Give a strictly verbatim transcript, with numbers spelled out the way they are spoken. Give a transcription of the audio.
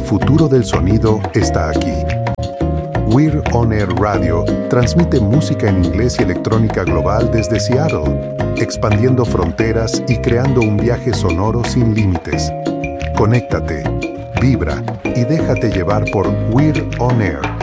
futuro del sonido está aquí. We're On Air Radio transmite música en inglés y electrónica global desde Seattle, expandiendo fronteras y creando un viaje sonoro sin límites. Conéctate, vibra y déjate llevar por We're On Air.